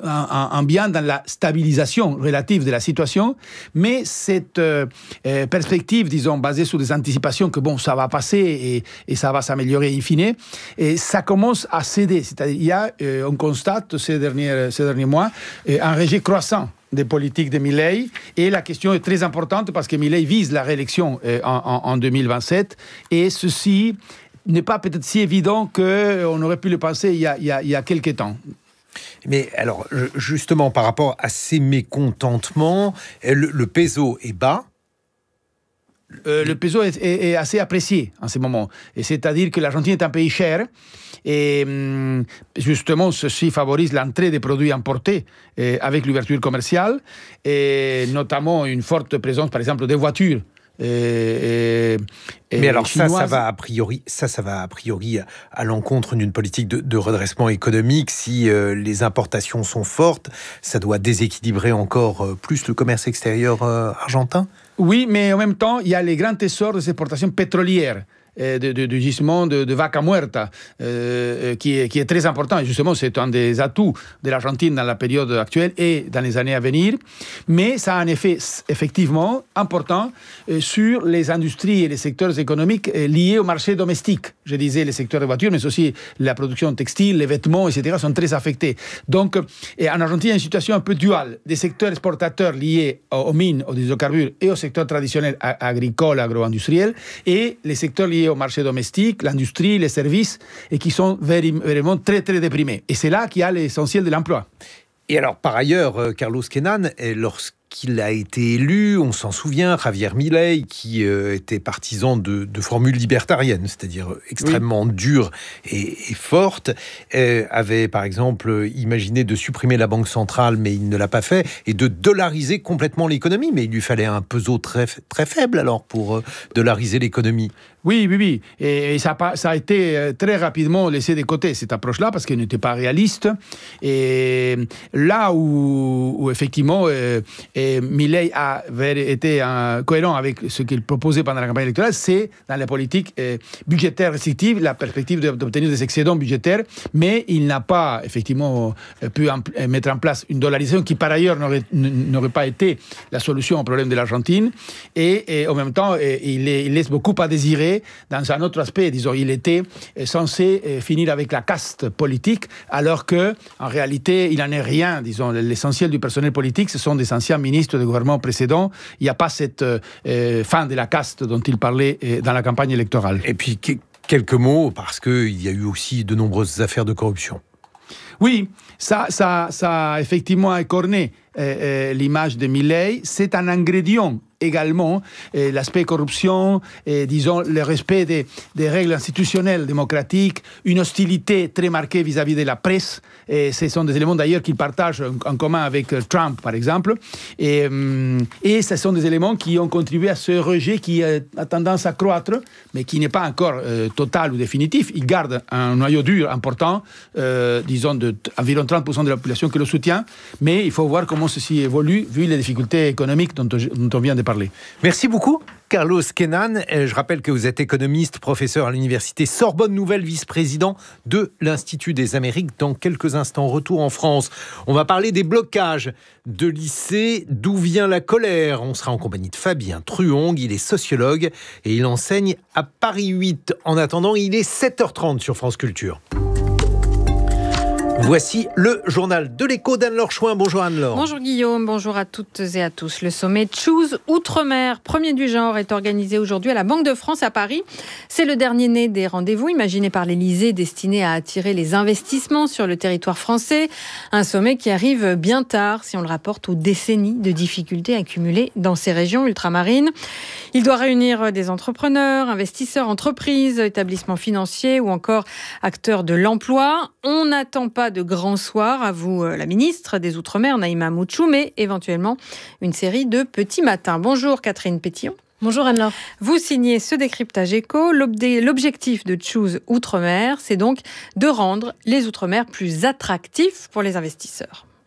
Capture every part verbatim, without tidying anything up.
un, un bien dans la stabilisation relative de la situation, mais cette euh, perspective, disons, basée sur des anticipations que bon, ça va passer et, et ça va s'améliorer in fine, et ça commence à céder. C'est-à-dire, il y a, euh, on constate ces derniers, ces derniers mois euh, un rejet croissant des politiques de Milei, et la question est très importante parce que Milei vise la réélection euh, en, en, en deux mille vingt-sept, et ceci n'est pas peut-être si évident qu'on aurait pu le penser il y a, il y a, il y a quelques temps. Mais alors, justement, par rapport à ces mécontentements, le, le peso est bas. Euh, le peso est, est, est assez apprécié en ce moment. Et c'est-à-dire que l'Argentine est un pays cher. Et justement, ceci favorise l'entrée des produits importés euh, avec l'ouverture commerciale. Et notamment une forte présence, par exemple, des voitures. Et, et, et Mais alors chinoise. ça, ça va a priori, ça, ça va a priori à l'encontre d'une politique de, de redressement économique. Si euh, les importations sont fortes, ça doit déséquilibrer encore euh, plus le commerce extérieur euh, argentin. Oui, mais en même temps, il y a les grands trésors des exportations pétrolières. De, de, du gisement de, de Vaca Muerta, euh, qui, est, qui est très important. Et justement, c'est un des atouts de l'Argentine dans la période actuelle et dans les années à venir. Mais ça a un effet effectivement important euh, sur les industries et les secteurs économiques euh, liés au marché domestique. Je disais les secteurs de voitures, mais aussi la production textile, les vêtements, et cetera sont très affectés. Donc, et en Argentine, il y a une situation un peu duale. Des secteurs exportateurs liés aux, aux mines, aux hydrocarbures et au secteur traditionnel agricole, agro-industriel, et les secteurs liés au marché domestique, l'industrie, les services, et qui sont vraiment très, très déprimés. Et c'est là qu'il y a l'essentiel de l'emploi. Et alors, par ailleurs, Carlos Kenan, lorsqu'il a été élu, on s'en souvient, Javier Milei, qui euh, était partisan de, de formules libertariennes, c'est-à-dire extrêmement oui. dures et, et fortes, euh, avait par exemple imaginé de supprimer la Banque centrale, mais il ne l'a pas fait, et de dollariser complètement l'économie. Mais il lui fallait un peso très, très faible alors pour euh, dollariser l'économie. Oui, oui, oui. Et ça, ça a été très rapidement laissé de côté, cette approche-là, parce qu'elle n'était pas réaliste. Et là où, où effectivement, euh, Milei a été euh, cohérent avec ce qu'il proposait pendant la campagne électorale, c'est dans la politique euh, budgétaire restrictive, la perspective d'obtenir des excédents budgétaires, mais il n'a pas, effectivement, pu en, mettre en place une dollarisation qui, par ailleurs, n'aurait, n'aurait pas été la solution au problème de l'Argentine. Et, et en même temps, il, il laisse beaucoup à désirer dans un autre aspect. Disons, il était censé finir avec la caste politique, alors que, en réalité, il n'en est rien. Disons, l'essentiel du personnel politique, ce sont des anciens ministres du gouvernement précédent. Il n'y a pas cette euh, fin de la caste dont il parlait euh, dans la campagne électorale. Et puis, quelques mots, parce qu'il y a eu aussi de nombreuses affaires de corruption. Oui, ça, ça, ça a effectivement écorné euh, euh, l'image de Milei. C'est un ingrédient également, euh, l'aspect corruption, euh, disons, le respect des, des règles institutionnelles démocratiques, une hostilité très marquée vis-à-vis de la presse. Et ce sont des éléments d'ailleurs qu'il partage en, en commun avec Trump, par exemple. Et, euh, et ce sont des éléments qui ont contribué à ce rejet qui euh, a tendance à croître, mais qui n'est pas encore euh, total ou définitif. Il garde un noyau dur important, euh, disons, d'environ trente pour cent de la population qui le soutient, mais il faut voir comment ceci évolue, vu les difficultés économiques dont, dont on vient de parler. Merci beaucoup, Carlos Kenan. Je rappelle que vous êtes économiste, professeur à l'université Sorbonne Nouvelle, vice-président de l'Institut des Amériques. Dans quelques instants, retour en France. On va parler des blocages de lycées. D'où vient la colère? On sera en compagnie de Fabien Truong. Il est sociologue et il enseigne à Paris huit. En attendant, il est sept heures trente sur France Culture. Voici le journal de l'écho d'Anne-Laure Chouin. Bonjour Anne-Laure. Bonjour Guillaume, bonjour à toutes et à tous. Le sommet Choose Outre-mer, premier du genre, est organisé aujourd'hui à la Banque de France à Paris. C'est le dernier né des rendez-vous imaginés par l'Élysée, destiné à attirer les investissements sur le territoire français. Un sommet qui arrive bien tard, si on le rapporte aux décennies de difficultés accumulées dans ces régions ultramarines. Il doit réunir des entrepreneurs, investisseurs, entreprises, établissements financiers ou encore acteurs de l'emploi. On n'attend pas de grand soir, avoue la ministre des Outre-mer, Naïma Mouchou, mais éventuellement une série de petits matins. Bonjour Catherine Pétillon. Bonjour Anne-Laure. Vous signez ce décryptage éco. L'objectif de Choose Outre-mer, c'est donc de rendre les Outre-mer plus attractifs pour les investisseurs.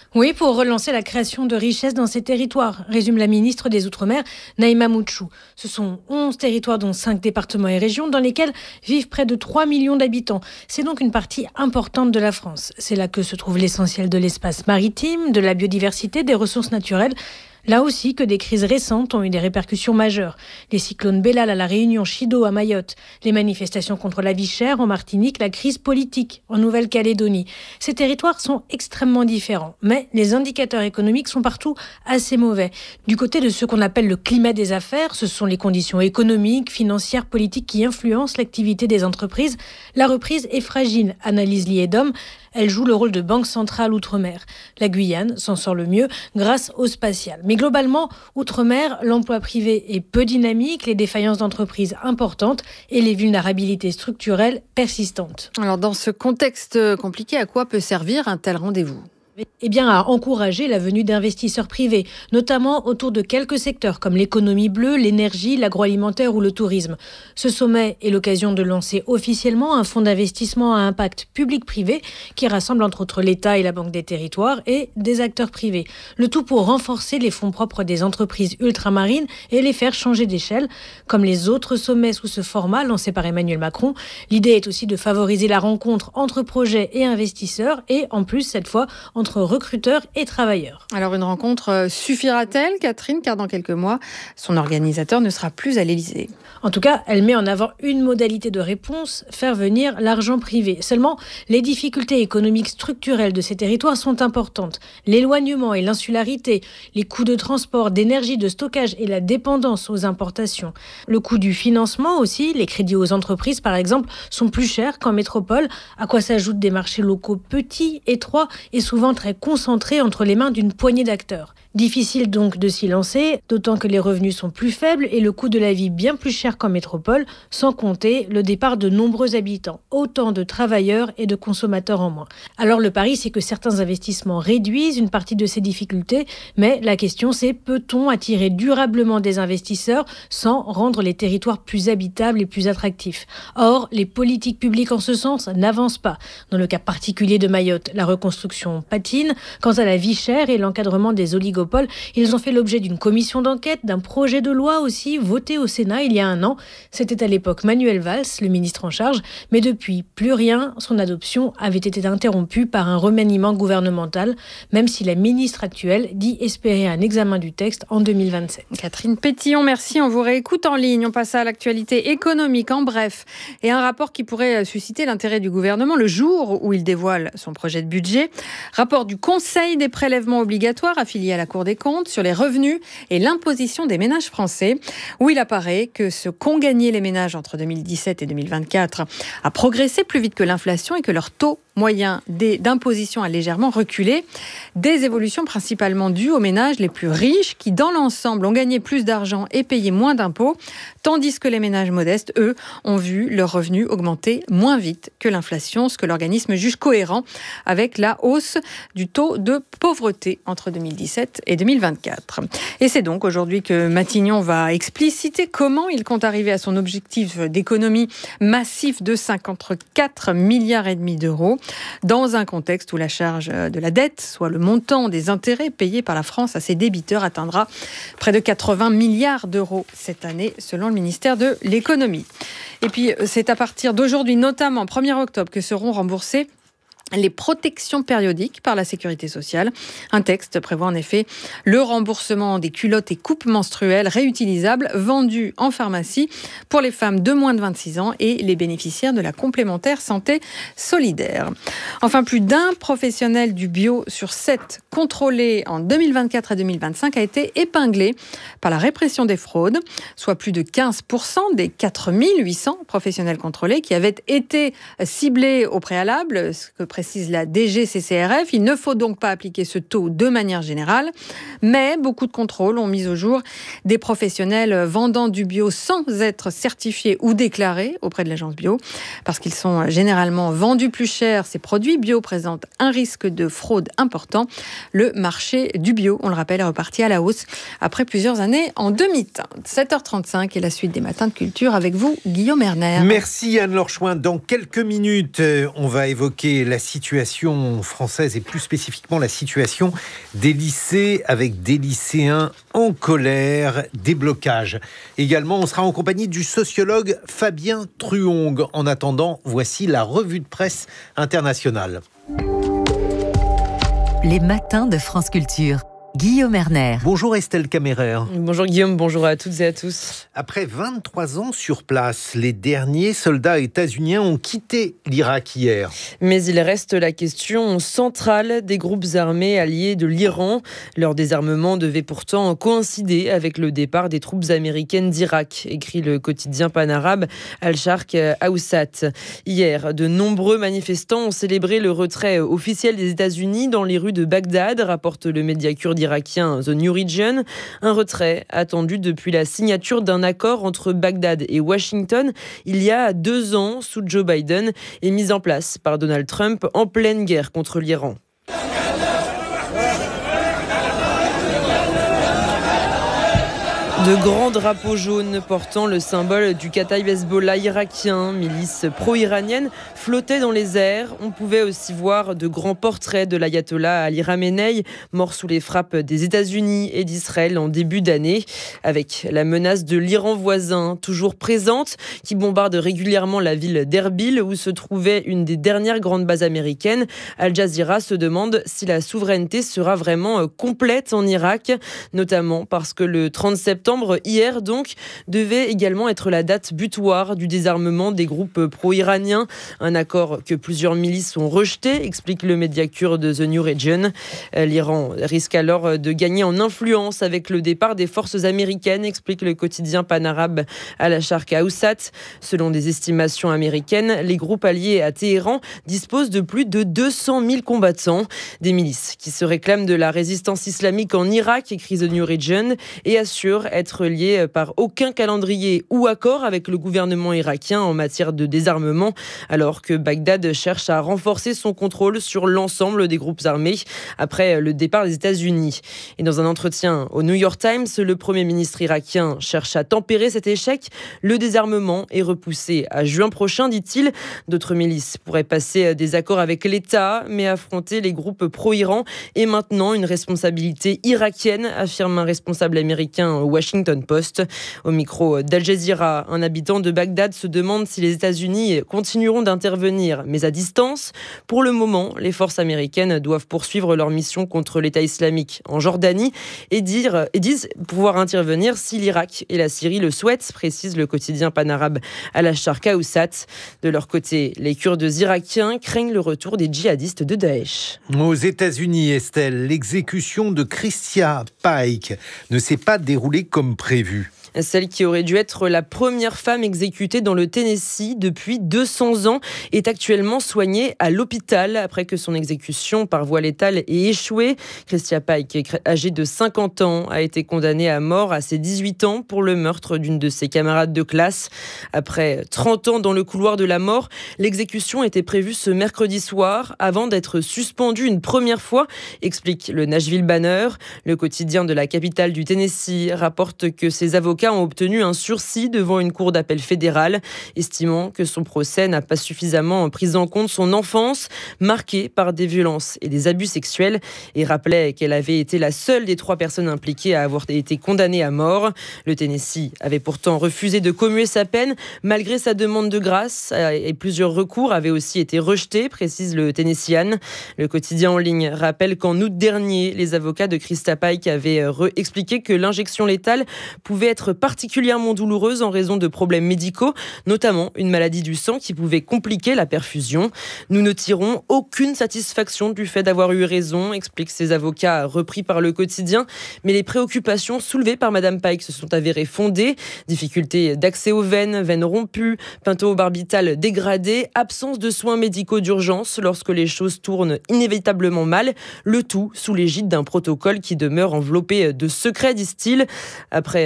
Oui, pour relancer la création de richesses dans ces territoires, résume la ministre des Outre-mer, Naïma Mouchou. Ce sont onze territoires, dont cinq départements et régions, dans lesquels vivent près de trois millions d'habitants. C'est donc une partie importante de la France. C'est là que se trouve l'essentiel de l'espace maritime, de la biodiversité, des ressources naturelles. Là aussi que des crises récentes ont eu des répercussions majeures. Les cyclones Bellal à La Réunion, Chido à Mayotte, les manifestations contre la vie chère en Martinique, la crise politique en Nouvelle-Calédonie. Ces territoires sont extrêmement différents, mais les indicateurs économiques sont partout assez mauvais. Du côté de ce qu'on appelle le climat des affaires, ce sont les conditions économiques, financières, politiques qui influencent l'activité des entreprises. La reprise est fragile, analyse l'IEDOM. Elle joue le rôle de banque centrale outre-mer. La Guyane s'en sort le mieux grâce au spatial. Mais globalement, outre-mer, l'emploi privé est peu dynamique, les défaillances d'entreprises importantes et les vulnérabilités structurelles persistantes. Alors dans ce contexte compliqué, à quoi peut servir un tel rendez-vous ? Eh bien, à encourager la venue d'investisseurs privés, notamment autour de quelques secteurs comme l'économie bleue, l'énergie, l'agroalimentaire ou le tourisme. Ce sommet est l'occasion de lancer officiellement un fonds d'investissement à impact public-privé qui rassemble entre autres l'État et la Banque des Territoires et des acteurs privés. Le tout pour renforcer les fonds propres des entreprises ultramarines et les faire changer d'échelle. Comme les autres sommets sous ce format lancés par Emmanuel Macron, l'idée est aussi de favoriser la rencontre entre projets et investisseurs et en plus, cette fois, entre entre recruteurs et travailleurs. Alors une rencontre suffira-t-elle, Catherine, car dans quelques mois, son organisateur ne sera plus à l'Élysée. En tout cas, elle met en avant une modalité de réponse, faire venir l'argent privé. Seulement, les difficultés économiques structurelles de ces territoires sont importantes. L'éloignement et l'insularité, les coûts de transport, d'énergie, de stockage et la dépendance aux importations. Le coût du financement aussi, les crédits aux entreprises par exemple, sont plus chers qu'en métropole, à quoi s'ajoutent des marchés locaux petits, étroits et souvent très concentrés entre les mains d'une poignée d'acteurs. Difficile donc de s'y lancer, d'autant que les revenus sont plus faibles et le coût de la vie bien plus cher qu'en métropole, sans compter le départ de nombreux habitants, autant de travailleurs et de consommateurs en moins. Alors le pari, c'est que certains investissements réduisent une partie de ces difficultés, mais la question c'est, peut-on attirer durablement des investisseurs sans rendre les territoires plus habitables et plus attractifs ? Or, les politiques publiques en ce sens n'avancent pas. Dans le cas particulier de Mayotte, la reconstruction patine. Quant à la vie chère et l'encadrement des oligopoles, ils ont fait l'objet d'une commission d'enquête, d'un projet de loi aussi voté au Sénat il y a un an. C'était à l'époque Manuel Valls, le ministre en charge, mais depuis plus rien. Son adoption avait été interrompue par un remaniement gouvernemental, même si la ministre actuelle dit espérer un examen du texte en deux mille vingt-sept. Catherine Pétillon, merci. On vous réécoute en ligne. On passe à l'actualité économique en bref et un rapport qui pourrait susciter l'intérêt du gouvernement le jour où il dévoile son projet de budget. Rapport du Conseil des prélèvements obligatoires affilié à la Cour des comptes sur les revenus et l'imposition des ménages français, où il apparaît que ce qu'ont gagné les ménages entre deux mille dix-sept et deux mille vingt-quatre a progressé plus vite que l'inflation et que leur taux moyen d'imposition a légèrement reculé. Des évolutions principalement dues aux ménages les plus riches qui, dans l'ensemble, ont gagné plus d'argent et payé moins d'impôts, tandis que les ménages modestes, eux, ont vu leurs revenus augmenter moins vite que l'inflation, ce que l'organisme juge cohérent avec la hausse du taux de pauvreté entre deux mille dix-sept et deux mille vingt-quatre. Et c'est donc aujourd'hui que Matignon va expliciter comment il compte arriver à son objectif d'économie massif de cinquante-quatre milliards et demi d'euros, dans un contexte où la charge de la dette, soit le montant des intérêts payés par la France à ses débiteurs, atteindra près de quatre-vingts milliards d'euros cette année, selon le ministère de l'Économie. Et puis, c'est à partir d'aujourd'hui, notamment premier octobre, que seront remboursés les protections périodiques par la Sécurité sociale. Un texte prévoit en effet le remboursement des culottes et coupes menstruelles réutilisables vendues en pharmacie pour les femmes de moins de vingt-six ans et les bénéficiaires de la complémentaire santé solidaire. Enfin, plus d'un professionnel du bio sur sept contrôlé en deux mille vingt-quatre et deux mille vingt-cinq a été épinglé par la répression des fraudes, soit plus de quinze pour cent des quatre mille huit cents professionnels contrôlés qui avaient été ciblés au préalable, ce que précise la D G C C R F. Il ne faut donc pas appliquer ce taux de manière générale, mais beaucoup de contrôles ont mis au jour des professionnels vendant du bio sans être certifiés ou déclarés auprès de l'agence bio, parce qu'ils sont généralement vendus plus cher. Ces produits bio présentent un risque de fraude important. Le marché du bio, on le rappelle, est reparti à la hausse après plusieurs années en demi-teinte. sept heures trente-cinq et la suite des matins de culture avec vous, Guillaume Erner. Merci Anne-Laure Chouin. Dans quelques minutes, on va évoquer la situation française et plus spécifiquement la situation des lycées avec des lycéens en colère, des blocages. Également, on sera en compagnie du sociologue Fabien Truong. En attendant, voici la revue de presse internationale. Les matins de France Culture. Guillaume Erner. Bonjour Estelle Camérer. Bonjour Guillaume, bonjour à toutes et à tous. Après vingt-trois ans sur place, les derniers soldats états-uniens ont quitté l'Irak hier. Mais il reste la question centrale des groupes armés alliés de l'Iran. Leur désarmement devait pourtant coïncider avec le départ des troupes américaines d'Irak, écrit le quotidien panarabe Al-Sharq Awsat. Hier, de nombreux manifestants ont célébré le retrait officiel des États-Unis dans les rues de Bagdad, rapporte le média kurde irakien The New Region. Un retrait attendu depuis la signature d'un accord entre Bagdad et Washington il y a deux ans sous Joe Biden et mis en place par Donald Trump en pleine guerre contre l'Iran. De grands drapeaux jaunes portant le symbole du Kataïb Hezbollah irakien, milice pro-iranienne, flottaient dans les airs. On pouvait aussi voir de grands portraits de l'ayatollah Ali Khamenei, mort sous les frappes des États-Unis et d'Israël en début d'année, avec la menace de l'Iran voisin toujours présente, qui bombarde régulièrement la ville d'Erbil où se trouvait une des dernières grandes bases américaines. Al Jazeera se demande si la souveraineté sera vraiment complète en Irak, notamment parce que le trente septembre, hier donc, devait également être la date butoir du désarmement des groupes pro-iraniens. Un accord que plusieurs milices ont rejeté, explique le média kurde The New Region. L'Iran risque alors de gagner en influence avec le départ des forces américaines, explique le quotidien panarabe Al-Sharq Awsat. Selon des estimations américaines, les groupes alliés à Téhéran disposent de plus de deux cent mille combattants. Des milices qui se réclament de la résistance islamique en Irak, écrit The New Region, et assurent être liés par aucun calendrier ou accord avec le gouvernement irakien en matière de désarmement, alors que Bagdad cherche à renforcer son contrôle sur l'ensemble des groupes armés après le départ des États-Unis. Et dans un entretien au New York Times, le Premier ministre irakien cherche à tempérer cet échec. Le désarmement est repoussé à juin prochain, dit-il. D'autres milices pourraient passer des accords avec l'État, mais affronter les groupes pro-Iran est maintenant une responsabilité irakienne, affirme un responsable américain au Washington Post. Au micro d'Al Jazeera, un habitant de Bagdad se demande si les États-Unis continueront d'intervenir, mais à distance. Pour le moment, les forces américaines doivent poursuivre leur mission contre l'État islamique en Jordanie et, dire, et disent pouvoir intervenir si l'Irak et la Syrie le souhaitent, précise le quotidien panarabe Al-Sharq Awsat. De leur côté, les Kurdes irakiens craignent le retour des djihadistes de Daesh. Aux États-Unis, Estelle, l'exécution de Christia Pike ne s'est pas déroulée comme prévu. Celle qui aurait dû être la première femme exécutée dans le Tennessee depuis deux cents ans est actuellement soignée à l'hôpital après que son exécution par voie létale ait échoué. Christia Pike, âgée de cinquante ans, a été condamnée à mort à ses dix-huit ans pour le meurtre d'une de ses camarades de classe. Après trente ans dans le couloir de la mort, l'exécution était prévue ce mercredi soir avant d'être suspendue une première fois, explique le Nashville Banner. Le quotidien de la capitale du Tennessee rapporte que ses avocats ont obtenu un sursis devant une cour d'appel fédérale, estimant que son procès n'a pas suffisamment pris en compte son enfance, marquée par des violences et des abus sexuels, et rappelait qu'elle avait été la seule des trois personnes impliquées à avoir été condamnées à mort. Le Tennessee avait pourtant refusé de commuer sa peine, malgré sa demande de grâce, et plusieurs recours avaient aussi été rejetés, précise le Tennessean. Le quotidien en ligne rappelle qu'en août dernier, les avocats de Christia Pike avaient expliqué que l'injection létale pouvait être particulièrement douloureuse en raison de problèmes médicaux, notamment une maladie du sang qui pouvait compliquer la perfusion. Nous ne tirons aucune satisfaction du fait d'avoir eu raison, expliquent ces avocats repris par le quotidien, mais les préoccupations soulevées par Madame Pike se sont avérées fondées. Difficultés d'accès aux veines, veines rompues, pentobarbital dégradé, absence de soins médicaux d'urgence lorsque les choses tournent inévitablement mal, le tout sous l'égide d'un protocole qui demeure enveloppé de secrets, disent-ils. Après deux doses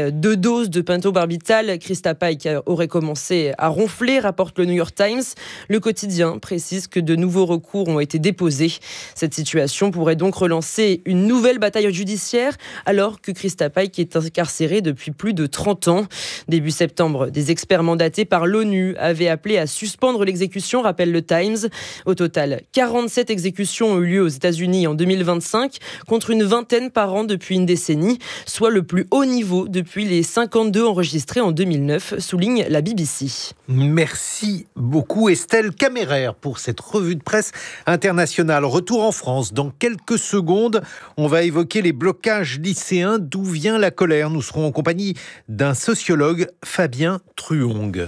dose de pentobarbital. Christa Pike aurait commencé à ronfler, rapporte le New York Times. Le quotidien précise que de nouveaux recours ont été déposés. Cette situation pourrait donc relancer une nouvelle bataille judiciaire alors que Christa Pike est incarcérée depuis plus de trente ans. Début septembre, des experts mandatés par l'ONU avaient appelé à suspendre l'exécution, rappelle le Times. Au total, quarante-sept exécutions ont eu lieu aux États-Unis en deux mille vingt-cinq, contre une vingtaine par an depuis une décennie, soit le plus haut niveau depuis les cinquante-deux enregistrés en deux mille neuf, souligne la B B C. Merci beaucoup Estelle Caméraire pour cette revue de presse internationale. Retour en France. Dans quelques secondes, on va évoquer les blocages lycéens. D'où vient la colère ? Nous serons en compagnie d'un sociologue, Fabien Truong.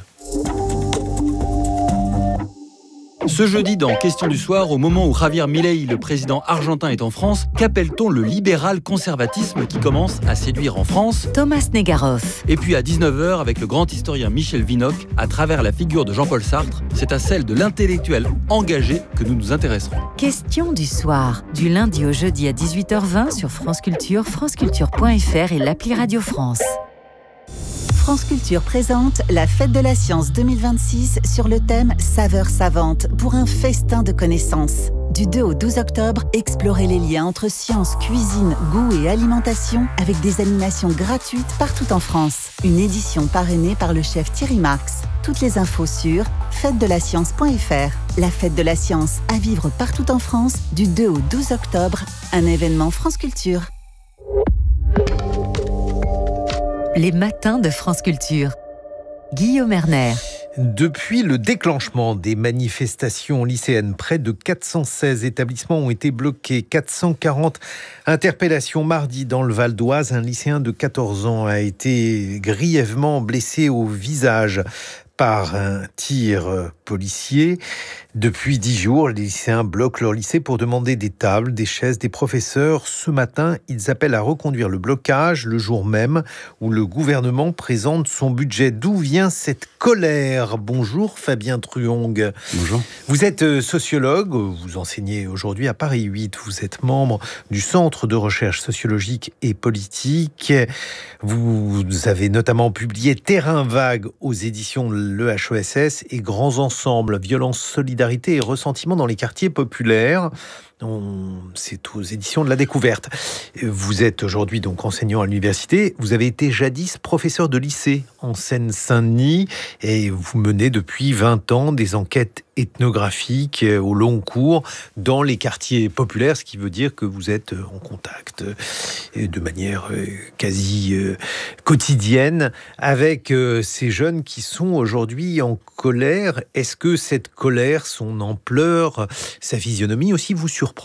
Ce jeudi, dans Question du soir, au moment où Javier Milei, le président argentin, est en France, qu'appelle-t-on le libéral conservatisme qui commence à séduire en France ? Thomas Negaroff. Et puis à dix-neuf heures, avec le grand historien Michel Vinocq, à travers la figure de Jean-Paul Sartre, c'est à celle de l'intellectuel engagé que nous nous intéresserons. Question du soir, du lundi au jeudi à dix-huit heures vingt sur France Culture, franceculture point f r et l'appli Radio France. France Culture présente la Fête de la Science deux mille vingt-six sur le thème Saveurs savantes pour un festin de connaissances. Du deux au douze octobre, explorez les liens entre science, cuisine, goût et alimentation avec des animations gratuites partout en France. Une édition parrainée par le chef Thierry Marx. Toutes les infos sur fête de la science point f r. La Fête de la Science à vivre partout en France du deux au douze octobre. Un événement France Culture. Les matins de France Culture. Guillaume Erner. Depuis le déclenchement des manifestations lycéennes, près de quatre cent seize établissements ont été bloqués. quatre cent quarante interpellations mardi dans le Val d'Oise. Un lycéen de quatorze ans a été grièvement blessé au visage par un tir policier. Depuis dix jours, les lycéens bloquent leur lycée pour demander des tables, des chaises, des professeurs. Ce matin, ils appellent à reconduire le blocage le jour même où le gouvernement présente son budget. D'où vient cette colère ? Bonjour Fabien Truong. Bonjour. Vous êtes sociologue, vous enseignez aujourd'hui à Paris huit, vous êtes membre du Centre de recherche sociologique et politique. Vous avez notamment publié Terrain vague aux éditions Le H E S S et Grands ensembles, violence, solidarité et ressentiment dans les quartiers populaires. On... C'est aux éditions de La Découverte. Vous êtes aujourd'hui donc enseignant à l'université. Vous avez été jadis professeur de lycée en Seine-Saint-Denis et vous menez depuis vingt ans des enquêtes ethnographiques au long cours dans les quartiers populaires, ce qui veut dire que vous êtes en contact de manière quasi quotidienne avec ces jeunes qui sont aujourd'hui en colère. Est-ce que cette colère, son ampleur, sa physionomie aussi vous surprend ?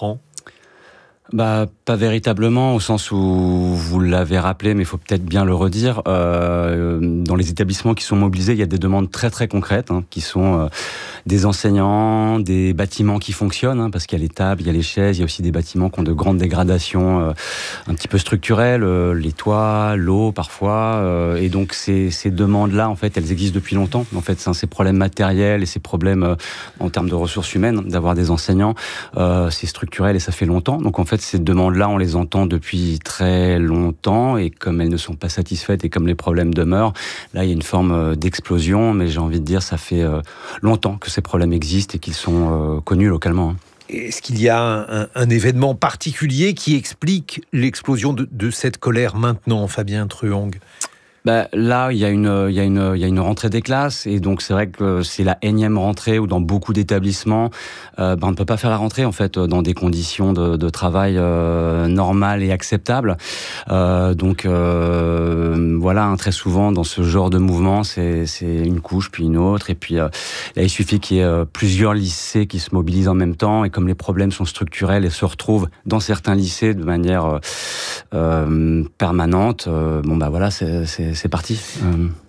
Bah, pas véritablement, au sens où vous l'avez rappelé, mais il faut peut-être bien le redire. Euh, dans les établissements qui sont mobilisés, il y a des demandes très très concrètes, hein, qui sont euh, des enseignants, des bâtiments qui fonctionnent, hein, parce qu'il y a les tables, il y a les chaises, il y a aussi des bâtiments qui ont de grandes dégradations euh, un petit peu structurelles, euh, les toits, l'eau parfois, euh, et donc ces, ces demandes-là, en fait, elles existent depuis longtemps. En fait, c'est ces problèmes matériels et ces problèmes euh, en termes de ressources humaines, d'avoir des enseignants, euh, c'est structurel et ça fait longtemps. Donc en fait, ces demandes-là, on les entend depuis très longtemps et comme elles ne sont pas satisfaites et comme les problèmes demeurent, là, il y a une forme d'explosion, mais j'ai envie de dire, ça fait longtemps que ces problèmes existent et qu'ils sont connus localement. Est-ce qu'il y a un, un événement particulier qui explique l'explosion de, de cette colère maintenant, Fabien Truong ? Bah, là, il y a une, il y a une, il y a une rentrée des classes et donc c'est vrai que c'est la énième rentrée où dans beaucoup d'établissements, euh, bah, on ne peut pas faire la rentrée en fait dans des conditions de, de travail euh, normales et acceptables. Euh, donc euh, voilà, hein, très souvent dans ce genre de mouvement, c'est, c'est une couche puis une autre et puis euh, là il suffit qu'il y ait euh, plusieurs lycées qui se mobilisent en même temps et comme les problèmes sont structurels et se retrouvent dans certains lycées de manière euh, euh, permanente, euh, bon bah voilà, c'est, c'est c'est parti. Euh...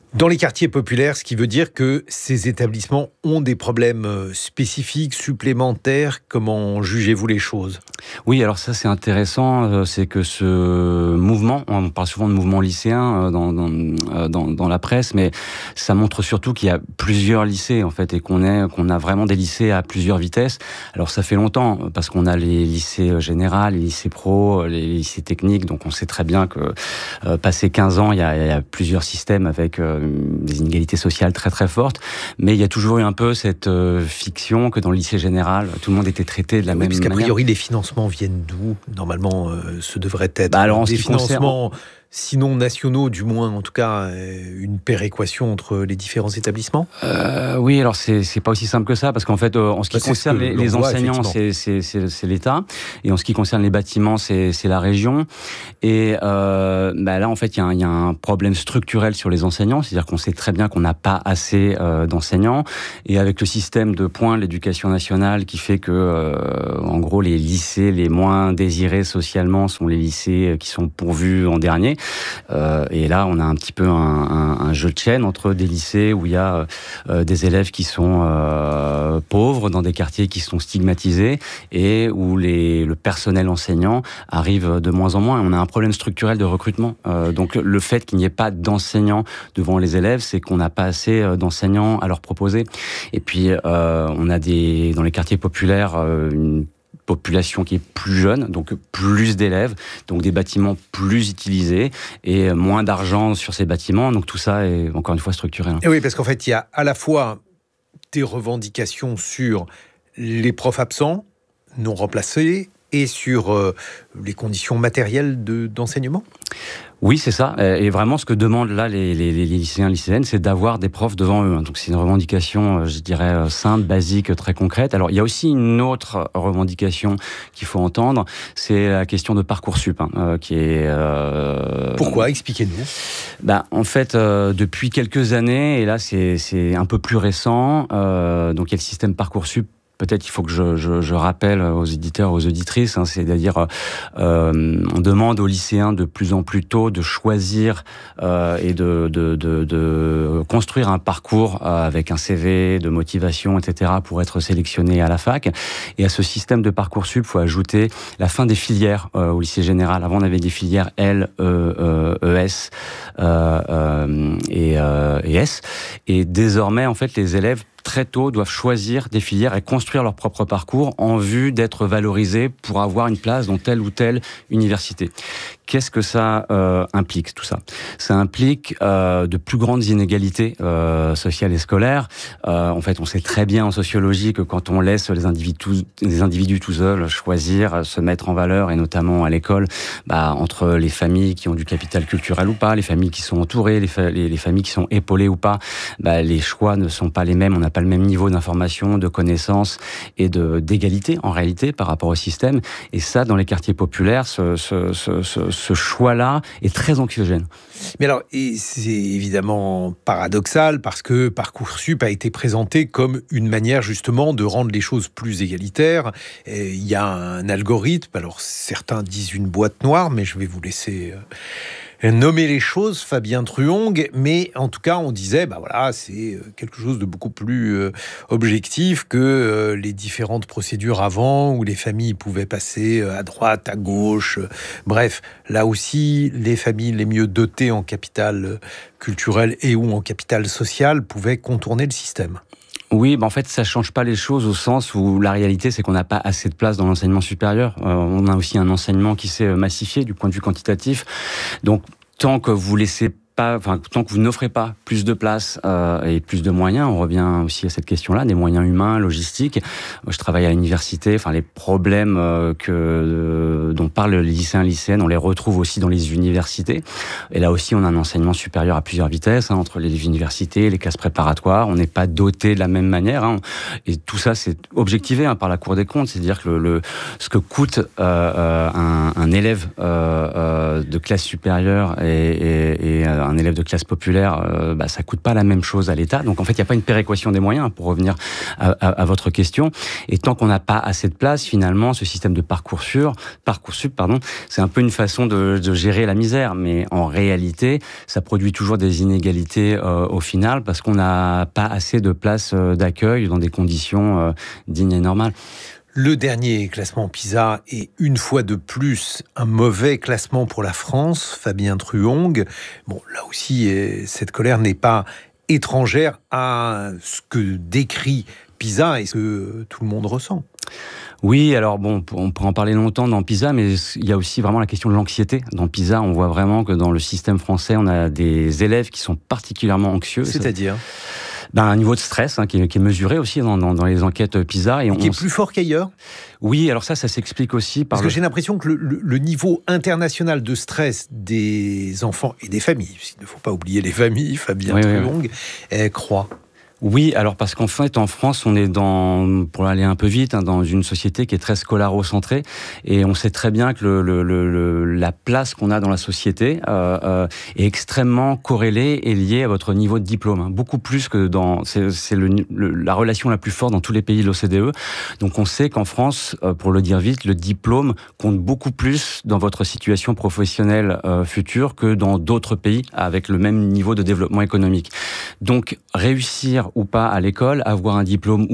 Dans les quartiers populaires, ce qui veut dire que ces établissements ont des problèmes spécifiques, supplémentaires. Comment jugez-vous les choses ? Oui, alors ça c'est intéressant, c'est que ce mouvement, on parle souvent de mouvement lycéen dans, dans, dans, dans la presse, mais ça montre surtout qu'il y a plusieurs lycées en fait, et qu'on, est, qu'on a vraiment des lycées à plusieurs vitesses. Alors ça fait longtemps, parce qu'on a les lycées généraux, les lycées pro, les lycées techniques, donc on sait très bien que euh, passé quinze ans, il y, a, il y a plusieurs systèmes avec euh, des inégalités sociales très très fortes, mais il y a toujours eu un peu cette euh, fiction que dans le lycée général, tout le monde était traité de la oui, même parce qu'a manière. priori, les financements viennent d'où ? Normalement, euh, ce devrait être bah alors, des financements... Concerne... sinon nationaux, du moins, en tout cas, une péréquation entre les différents établissements ? euh, Oui, alors c'est, c'est pas aussi simple que ça, parce qu'en fait, euh, en ce qui bah, concerne ce les, les voit, enseignants, c'est, c'est, c'est, c'est l'État, et en ce qui concerne les bâtiments, c'est, c'est la région. Et euh, bah là, en fait, il y, y a un problème structurel sur les enseignants, c'est-à-dire qu'on sait très bien qu'on n'a pas assez euh, d'enseignants, et avec le système de points de l'éducation nationale qui fait que, euh, en gros, les lycées les moins désirés socialement sont les lycées qui sont pourvus en dernier. Euh, et là, on a un petit peu un, un, un jeu de chaîne entre des lycées où il y a euh, des élèves qui sont euh, pauvres, dans des quartiers qui sont stigmatisés, et où les, le personnel enseignant arrive de moins en moins. Et on a un problème structurel de recrutement. Euh, donc le fait qu'il n'y ait pas d'enseignants devant les élèves, c'est qu'on n'a pas assez d'enseignants à leur proposer. Et puis, euh, on a des, dans les quartiers populaires euh, une population qui est plus jeune, donc plus d'élèves, donc des bâtiments plus utilisés et moins d'argent sur ces bâtiments. Donc tout ça est encore une fois structurel. Et oui, parce qu'en fait, il y a à la fois des revendications sur les profs absents, non remplacés, et sur euh, les conditions matérielles de, d'enseignement ? Oui, c'est ça. Et vraiment, ce que demandent là les, les, les lycéens, lycéennes, c'est d'avoir des profs devant eux. Donc, c'est une revendication, je dirais, simple, basique, très concrète. Alors, il y a aussi une autre revendication qu'il faut entendre, c'est la question de Parcoursup, hein, euh, qui est... Euh... Pourquoi ? Expliquez-nous. Ben, en fait, euh, depuis quelques années, et là, c'est, c'est un peu plus récent, euh, donc il y a le système Parcoursup. Peut-être il faut que je, je, je rappelle aux éditeurs, aux auditrices, hein, c'est-à-dire euh, on demande aux lycéens de plus en plus tôt de choisir euh, et de, de, de, de construire un parcours euh, avec un C V, de motivation, et cetera pour être sélectionné à la fac. Et à ce système de Parcoursup, il faut ajouter la fin des filières euh, au lycée général. Avant, on avait des filières L, E, E, ES euh, euh, et, euh, et S. Et désormais, en fait, les élèves très tôt doivent choisir des filières et construire leur propre parcours en vue d'être valorisés pour avoir une place dans telle ou telle université. Qu'est-ce que ça euh, implique, tout ça ? Ça implique euh, de plus grandes inégalités euh, sociales et scolaires. Euh, en fait, on sait très bien en sociologie que quand on laisse les individus, les individus tout seuls choisir, se mettre en valeur, et notamment à l'école, bah, entre les familles qui ont du capital culturel ou pas, les familles qui sont entourées, les, fa- les, les familles qui sont épaulées ou pas, bah, les choix ne sont pas les mêmes. On n'a pas le même niveau d'information, de connaissances et de, d'égalité, en réalité, par rapport au système. Et ça, dans les quartiers populaires, ce, ce, ce, ce ce choix-là est très anxiogène. Mais alors, et c'est évidemment paradoxal parce que Parcoursup a été présenté comme une manière justement de rendre les choses plus égalitaires. Et il y a un algorithme, alors certains disent une boîte noire, mais je vais vous laisser... Euh nommer les choses, Fabien Truong, mais en tout cas, on disait, bah voilà, c'est quelque chose de beaucoup plus euh, objectif que euh, les différentes procédures avant, où les familles pouvaient passer à droite, à gauche. Bref, là aussi, les familles les mieux dotées en capital culturel et ou en capital social pouvaient contourner le système. Oui, bah en fait, ça change pas les choses au sens où la réalité, c'est qu'on n'a pas assez de place dans l'enseignement supérieur. Euh, on a aussi un enseignement qui s'est massifié du point de vue quantitatif. Donc, tant que vous laissez pas, enfin, tant que vous n'offrez pas plus de place euh, et plus de moyens, on revient aussi à cette question-là, des moyens humains, logistiques. Je travaille à l'université, enfin les problèmes euh, que euh, dont parlent les lycéens, lycéennes, on les retrouve aussi dans les universités. Et là aussi, on a un enseignement supérieur à plusieurs vitesses, hein, entre les universités, les classes préparatoires. On n'est pas doté de la même manière, hein. Et tout ça, c'est objectivé hein, par la Cour des comptes, c'est-à-dire que le, le ce que coûte euh, euh, un, un élève euh, euh, de classe supérieure et, et, et un élève de classe populaire, euh, bah, ça coûte pas la même chose à l'État. Donc en fait, il n'y a pas une péréquation des moyens, pour revenir à, à, à votre question. Et tant qu'on n'a pas assez de place, finalement, ce système de Parcoursup, Parcoursup, pardon, c'est un peu une façon de, de gérer la misère. Mais en réalité, ça produit toujours des inégalités euh, au final, parce qu'on n'a pas assez de places euh, d'accueil dans des conditions euh, dignes et normales. Le dernier classement PISA est une fois de plus un mauvais classement pour la France, Fabien Truong. Bon, là aussi, cette colère n'est pas étrangère à ce que décrit PISA et ce que tout le monde ressent. Oui, alors bon, on pourrait en parler longtemps dans PISA, mais il y a aussi vraiment la question de l'anxiété. Dans PISA, on voit vraiment que dans le système français, on a des élèves qui sont particulièrement anxieux. C'est-à-dire ? Ben, un niveau de stress hein, qui, est, qui est mesuré aussi dans, dans, dans les enquêtes PISA. Et on, qui est plus fort qu'ailleurs ? Oui, alors ça, ça s'explique aussi par... Parce que le... j'ai l'impression que le, le, le niveau international de stress des enfants et des familles, il ne faut pas oublier les familles, Fabien oui, Truong, oui, oui. croît. Oui, alors parce qu'en fait, en France, on est dans, pour aller un peu vite, hein, dans une société qui est très scolarocentrée, et on sait très bien que le, le, le, la place qu'on a dans la société euh, euh, est extrêmement corrélée et liée à votre niveau de diplôme, hein, beaucoup plus que dans, c'est, c'est le, le, la relation la plus forte dans tous les pays de l'O C D E. Donc on sait qu'en France, euh, pour le dire vite, le diplôme compte beaucoup plus dans votre situation professionnelle euh, future que dans d'autres pays avec le même niveau de développement économique. Donc réussir ou pas à l'école, avoir un diplôme